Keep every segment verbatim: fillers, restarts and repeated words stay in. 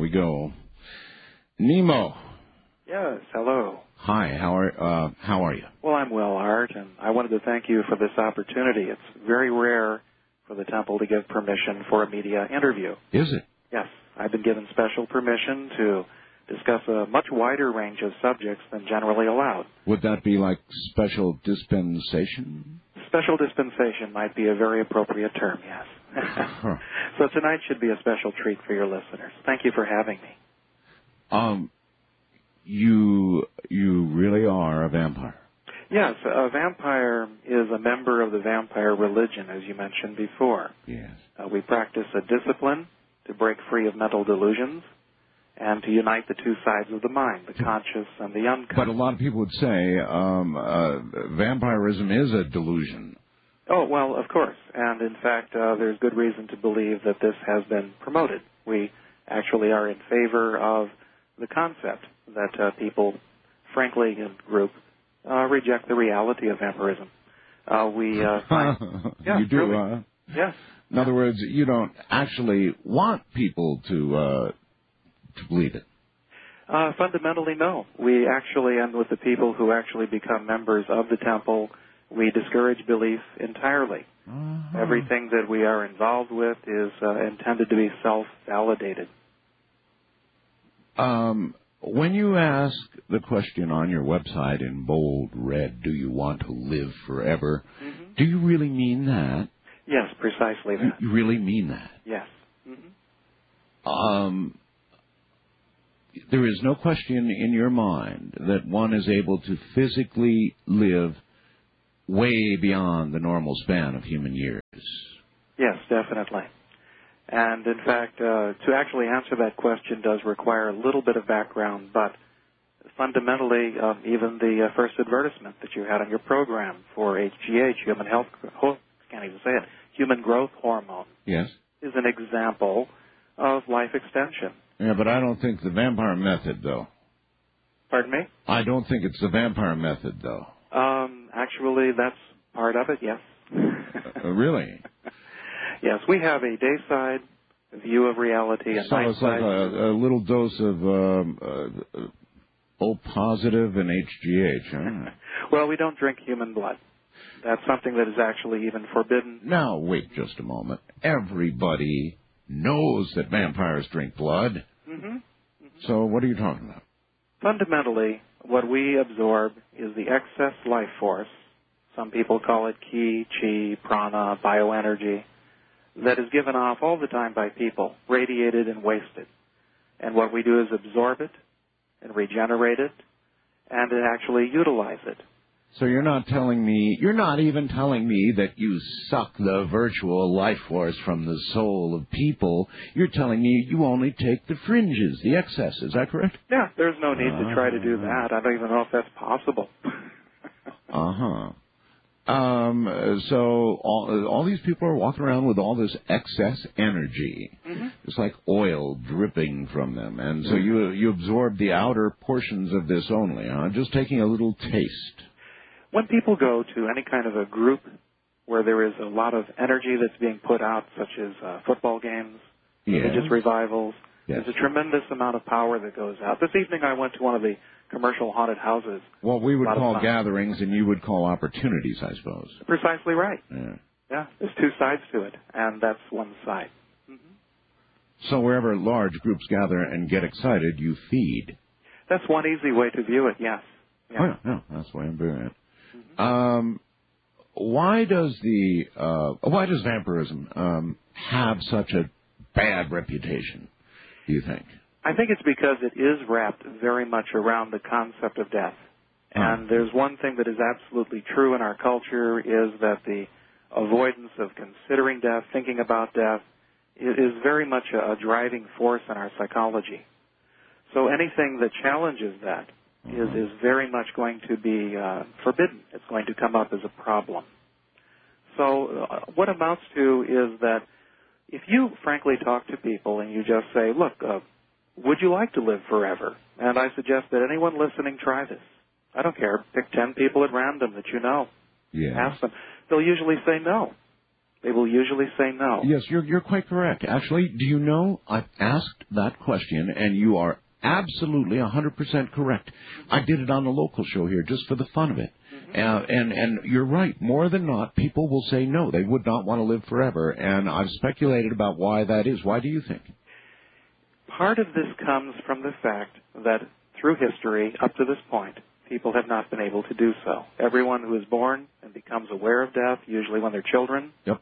we go. Nemo. Yes, hello. Hi, how are uh, how are you? Well, I'm well, Art, and I wanted to thank you for this opportunity. It's very rare for the temple to give permission for a media interview. Is it? Yes, I've been given special permission to discuss a much wider range of subjects than generally allowed. Would that be like special dispensation? Special dispensation might be a very appropriate term, yes. Huh. So tonight should be a special treat for your listeners. Thank you for having me. Um, you you really are a vampire? Yes, a vampire is a member of the vampire religion, as you mentioned before. Yes. Uh, we practice a discipline to break free of mental delusions and to unite the two sides of the mind, the conscious and the unconscious. But a lot of people would say um, uh, vampirism is a delusion. Oh, well, of course. And, in fact, uh, there's good reason to believe that this has been promoted. We actually are in favor of the concept that uh, people, frankly, in group, uh, reject the reality of vampirism. Uh, we uh, find... yeah, you do, really. huh? Yes. In other words, you don't actually want people to uh, to believe it. Uh, fundamentally, no. We actually, and with the people who actually become members of the temple, we discourage belief entirely. Uh-huh. Everything that we are involved with is uh, intended to be self-validated. Um, when you ask the question on your website in bold red, do you want to live forever, Mm-hmm. do you really mean that? Yes, precisely You, that. you really mean that? Yes. Mm-hmm. Um, there is no question in your mind that one is able to physically live way beyond the normal span of human years. Yes, definitely. And, in fact, uh, to actually answer that question does require a little bit of background, but fundamentally, um, even the uh, first advertisement that you had on your program for H G H, Human Health, oh, can't even say it, Human Growth Hormone, Yes? is an example of life extension. Yeah, but I don't think the vampire method, though. Pardon me? I don't think it's the vampire method, though. Um, actually, that's part of it, yes. Uh, really? Yes, we have a dayside view of reality and So it's like a, a little dose of um, uh, O positive and H G H, huh? Well, we don't drink human blood. That's something that is actually even forbidden. Now, wait just a moment. Everybody knows that vampires drink blood. Mm-hmm. Mm-hmm. So what are you talking about? Fundamentally, what we absorb is the excess life force. Some people call it ki, chi, prana, bioenergy, that is given off all the time by people, radiated and wasted. And what we do is absorb it and regenerate it and actually utilize it. So you're not telling me, you're not even telling me that you suck the virtual life force from the soul of people. You're telling me you only take the fringes, the excess. Is that correct? Yeah, there's no need uh-huh. to try to do that. I don't even know if that's possible. uh-huh. Um, so all, all these people are walking around with all this excess energy. Mm-hmm. It's like oil dripping from them. And so you you absorb the outer portions of this only, huh? Just taking a little taste. When people go to any kind of a group where there is a lot of energy that's being put out, such as uh, football games, Yes. religious revivals, Yes. there's a tremendous amount of power that goes out. This evening I went to one of the commercial haunted houses. What we would call fun. gatherings and you would call opportunities, I suppose. Precisely right. Yeah. Yeah, there's two sides to it, and that's one side. Mm-hmm. So wherever large groups gather and get excited, you feed. That's one easy way to view it, yes. Yeah. Oh, yeah, yeah, that's the way I'm doing it. Mm-hmm. Um, why does the uh, why does vampirism um, have such a bad reputation, do you think? I think it's because it is wrapped very much around the concept of death. Oh. And there's one thing that is absolutely true in our culture is that the avoidance of considering death, thinking about death, is very much a driving force in our psychology. So anything that challenges that is, is very much going to be uh, forbidden. It's going to come up as a problem. So uh, what amounts to is that if you frankly talk to people and you just say, look, uh, would you like to live forever? And I suggest that anyone listening try this. I don't care. Pick ten people at random that you know. Yes. Ask them. They'll usually say no. They will usually say no. Yes, you're, you're quite correct. Actually, do you know, I've asked that question, and you are absolutely one hundred percent correct. I did it on the local show here just for the fun of it. Mm-hmm. Uh, and, and you're right. More than not, people will say no. They would not want to live forever. And I've speculated about why that is. Why do you think? Part of this comes from the fact that through history, up to this point, people have not been able to do so. Everyone who is born and becomes aware of death, usually when they're children, yep.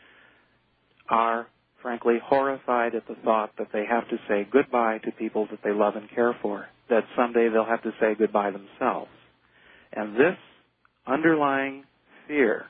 are, frankly, horrified at the thought that they have to say goodbye to people that they love and care for, that someday they'll have to say goodbye themselves. And this underlying fear,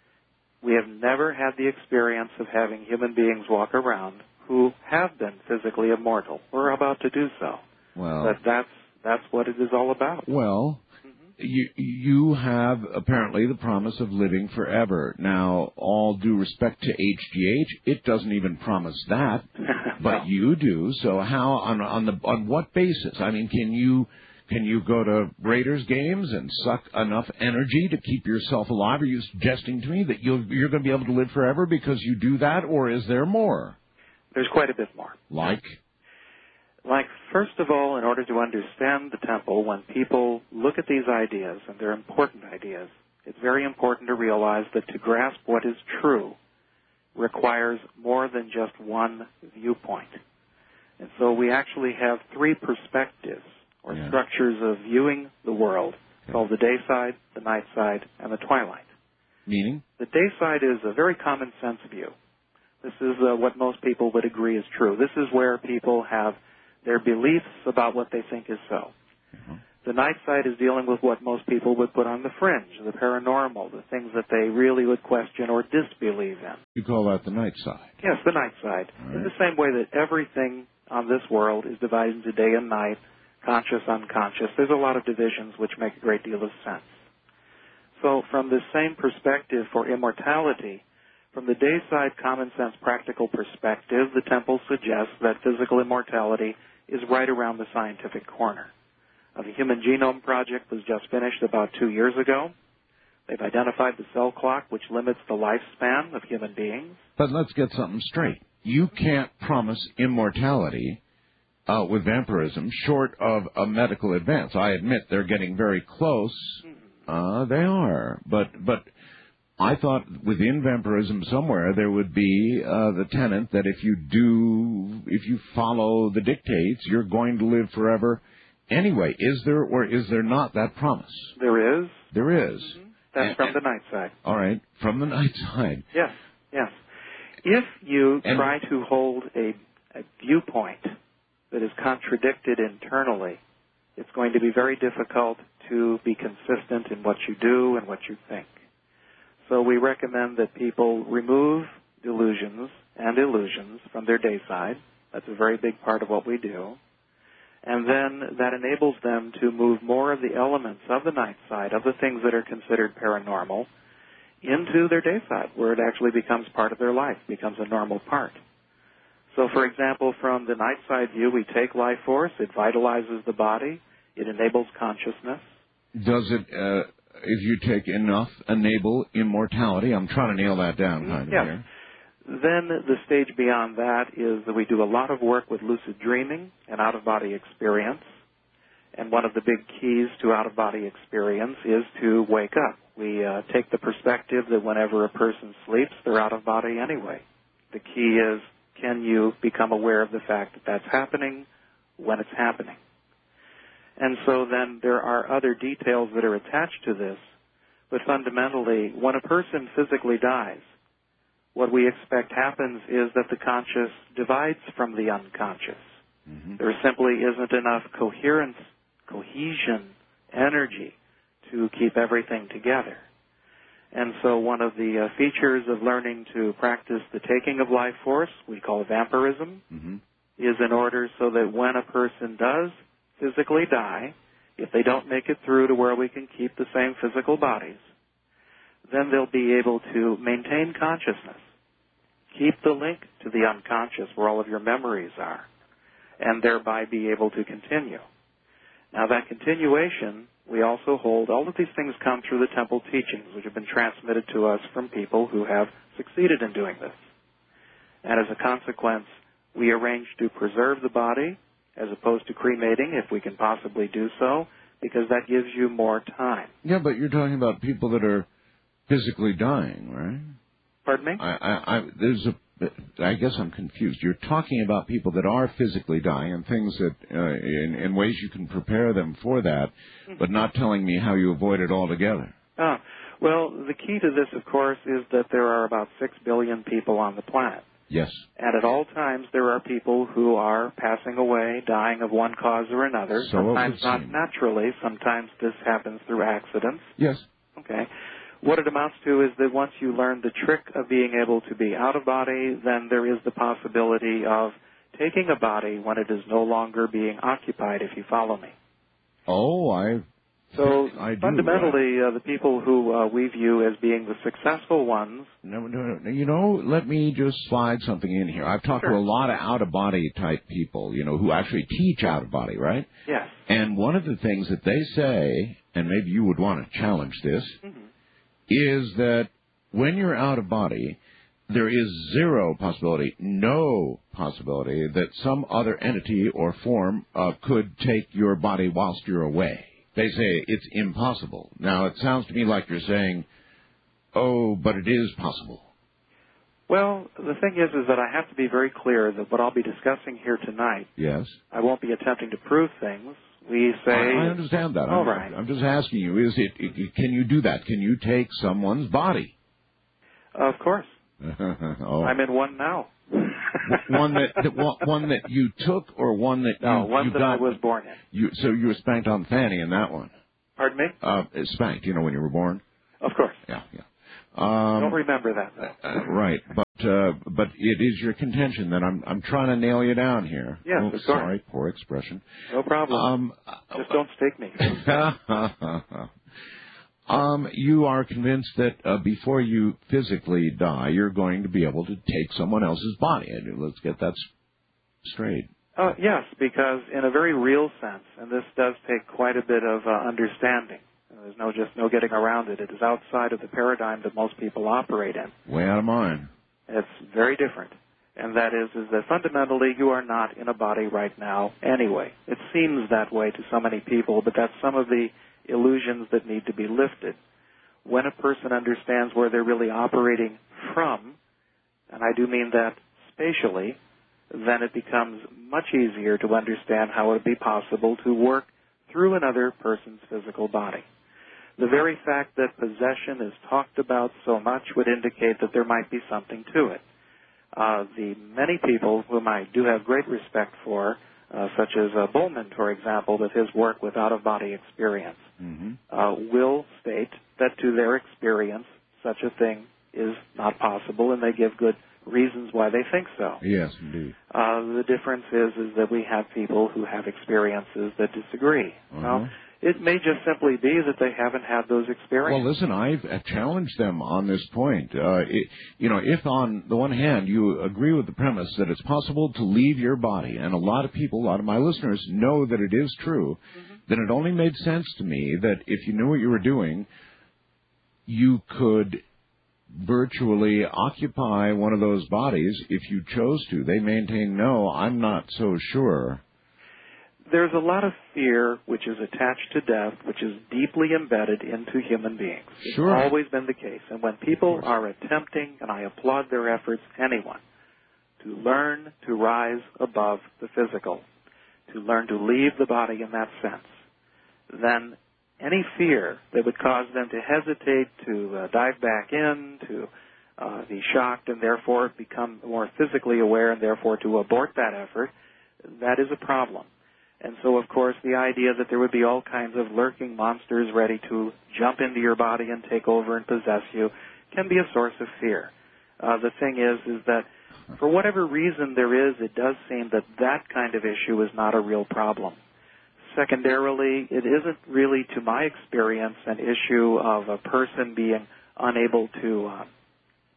we have never had the experience of having human beings walk around who have been physically immortal. We're about to do so. Well, but that's that's what it is all about. Well, mm-hmm. you you have apparently the promise of living forever. Now, all due respect to H G H, it doesn't even promise that, but no. you do. So how on on the on what basis? I mean, can you can you go to Raiders games and suck enough energy to keep yourself alive? Are you suggesting to me that you'll, you're going to be able to live forever because you do that, or is there more? There's quite a bit more. Like? Like, first of all, in order to understand the temple, when people look at these ideas, and they're important ideas, it's very important to realize that to grasp what is true requires more than just one viewpoint. And so we actually have three perspectives, or yeah. structures of viewing the world, okay. called the day side, the night side, and the twilight. Meaning? The day side is a very common sense view. This is uh, what most people would agree is true. This is where people have their beliefs about what they think is so. Mm-hmm. The night side is dealing with what most people would put on the fringe, the paranormal, the things that they really would question or disbelieve in. You call that the night side? Yes, the night side. Right. In the same way that everything on this world is divided into day and night, conscious, unconscious, there's a lot of divisions which make a great deal of sense. So from the same perspective for immortality, from the day side common sense practical perspective, the temple suggests that physical immortality is right around the scientific corner. Uh, the Human Genome Project was just finished about two years ago. They've identified the cell clock, which limits the lifespan of human beings. But let's get something straight. You can't promise immortality uh, with vampirism short of a medical advance. I admit they're getting very close. Uh, they are. But but I thought within vampirism somewhere there would be uh, the tenet that if you do, if you follow the dictates, you're going to live forever anyway. Is there or is there not that promise? There is. There is. Mm-hmm. That's and, from the night side. All right, from the night side. Yes, yes. If you and, try to hold a, a viewpoint that is contradicted internally, it's going to be very difficult to be consistent in what you do and what you think. So we recommend that people remove delusions and illusions from their day side. That's a very big part of what we do. And then that enables them to move more of the elements of the night side, of the things that are considered paranormal, into their day side, where it actually becomes part of their life, becomes a normal part. So, for example, from the night side view, we take life force, it vitalizes the body, it enables consciousness. Does it, uh, if you take enough, enable immortality? I'm trying to nail that down kind of yes. here. Then the stage beyond that is that we do a lot of work with lucid dreaming and out-of-body experience. And one of the big keys to out-of-body experience is to wake up. We uh, take the perspective that whenever a person sleeps, they're out of body anyway. The key is, can you become aware of the fact that that's happening when it's happening? And so then there are other details that are attached to this. But fundamentally, when a person physically dies, what we expect happens is that the conscious divides from the unconscious. Mm-hmm. There simply isn't enough coherence, cohesion, energy to keep everything together. And so one of the uh, features of learning to practice the taking of life force, we call vampirism, mm-hmm. is in order so that when a person does physically die, if they don't make it through to where we can keep the same physical bodies, then they'll be able to maintain consciousness, keep the link to the unconscious where all of your memories are, and thereby be able to continue. Now, that continuation, we also hold, all of these things come through the temple teachings, which have been transmitted to us from people who have succeeded in doing this. And as a consequence, we arrange to preserve the body as opposed to cremating, if we can possibly do so, because that gives you more time. Yeah, but you're talking about people that are physically dying, right? Pardon me? I, I, I, there's a, I guess I'm confused. You're talking about people that are physically dying and things that, uh, in, in ways you can prepare them for that, but not telling me how you avoid it altogether. Ah, well, the key to this, of course, is that there are about six billion people on the planet. Yes. And at all times, there are people who are passing away, dying of one cause or another. So sometimes not seem. naturally. Sometimes this happens through accidents. Yes. Okay. What it amounts to is that once you learn the trick of being able to be out of body, then there is the possibility of taking a body when it is no longer being occupied, if you follow me. Oh, I So I do, fundamentally, uh, the people who uh, we view as being the successful ones. No, no, no, you know, let me just slide something in here. I've talked Sure. to a lot of out-of-body type people, you know, who actually teach out-of-body, right? Yes. And one of the things that they say, and maybe you would want to challenge this, Mm-hmm. is that when you're out of body, there is zero possibility, no possibility that some other entity or form uh, could take your body whilst you're away. They say it's impossible. Now, it sounds to me like you're saying, oh, but it is possible. Well, the thing is, is that I have to be very clear that what I'll be discussing here tonight, Yes. I won't be attempting to prove things. We say... I, I understand that. All I'm, right. I'm just asking you, is it, it, can you do that? Can you take someone's body? Of course. oh. I'm in one now. one that, that one that you took, or one that no, you, one you that got, I was born in. You, so you were spanked on the fanny in that one. Pardon me? Uh, spanked, you know, when you were born. Of course. Yeah, yeah. Um, Don't remember that, though. Uh, right, but uh, but it is your contention that I'm I'm trying to nail you down here. Yes, oh, of course. Sorry, poor expression. No problem. Um, Just don't stake me. um, you are convinced that uh, before you physically die, you're going to be able to take someone else's body. Let's get that straight. Uh, yes, because in a very real sense, and this does take quite a bit of uh, understanding. There's no just no getting around it. It is outside of the paradigm that most people operate in. Way out of mine. It's very different. And that is, is that fundamentally you are not in a body right now anyway. It seems that way to so many people, but that's some of the illusions that need to be lifted. When a person understands where they're really operating from, and I do mean that spatially, then it becomes much easier to understand how it would be possible to work through another person's physical body. The very fact that possession is talked about so much would indicate that there might be something to it. Uh, the many people whom I do have great respect for, uh, such as uh, Bowman, for example, with his work with out-of-body experience, mm-hmm. uh, will state that to their experience, such a thing is not possible, and they give good reasons why they think so. Yes, indeed. Uh, the difference is, is that we have people who have experiences that disagree. Uh-huh. Now, it may just simply be that they haven't had those experiences. Well, listen, I've challenged them on this point. Uh, it, you know, if on the one hand you agree with the premise that it's possible to leave your body, and a lot of people, a lot of my listeners know that it is true, mm-hmm. then it only made sense to me that if you knew what you were doing, you could virtually occupy one of those bodies if you chose to. They maintain, no, I'm not so sure. There's a lot of fear which is attached to death, which is deeply embedded into human beings. Sure. It's always been the case. And when people are attempting, and I applaud their efforts, anyone, to learn to rise above the physical, to learn to leave the body in that sense, then any fear that would cause them to hesitate to uh, dive back in, to uh, be shocked, and therefore become more physically aware, and therefore to abort that effort, that is a problem. And so, of course, the idea that there would be all kinds of lurking monsters ready to jump into your body and take over and possess you can be a source of fear. Uh, the thing is, is that for whatever reason there is, it does seem that that kind of issue is not a real problem. Secondarily, it isn't really, to my experience, an issue of a person being unable to uh,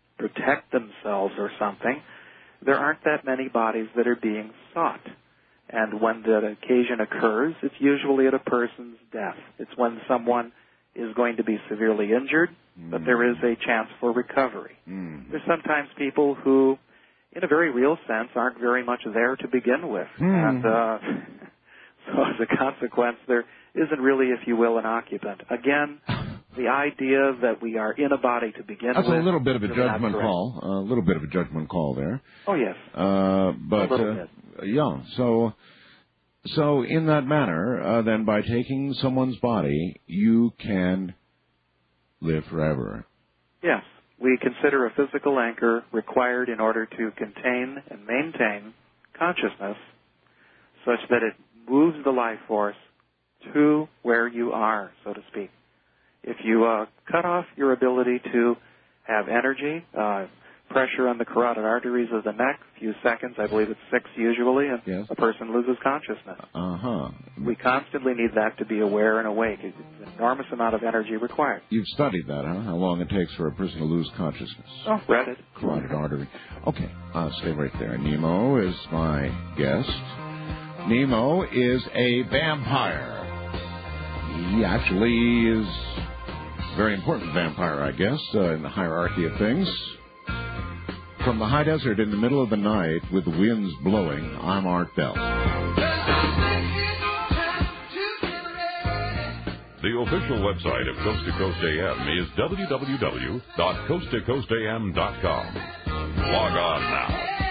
protect themselves or something. There aren't that many bodies that are being sought. And when the occasion occurs, it's usually at a person's death. It's when someone is going to be severely injured, mm. but there is a chance for recovery. Mm. There's sometimes people who, in a very real sense, aren't very much there to begin with. Mm. And uh, so as a consequence, there isn't really, if you will, an occupant. Again, the idea that we are in a body to begin That's with... That's a little bit of a really judgment call. A little bit of a judgment call there. Oh, yes. Uh, but, a little uh, bit. Yeah, so... So in that manner, uh, then by taking someone's body, you can live forever. Yes. We consider a physical anchor required in order to contain and maintain consciousness such that it moves the life force to where you are, so to speak. If you uh, cut off your ability to have energy, uh, pressure on the carotid arteries of the neck, a few seconds, I believe it's six usually, and yes. a person loses consciousness. Uh-huh. We constantly need that to be aware and awake. It's an enormous amount of energy required. You've studied that, huh? How long it takes for a person to lose consciousness. Oh, read it. Carotid artery. Okay, uh, stay right there. Nemo is my guest. Nemo is a vampire. He actually is a very important vampire, I guess, uh, in the hierarchy of things. From the high desert in the middle of the night with the winds blowing, I'm Art Bell. The official website of Coast to Coast A M is w w w dot coast to coast a m dot com. Log on now.